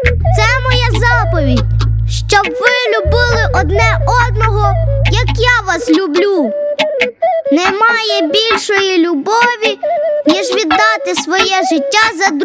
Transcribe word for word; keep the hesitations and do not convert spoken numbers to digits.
Це моя заповідь, щоб ви любили одне одного, як я вас люблю. Немає більшої любові, ніж віддати своє життя за другого.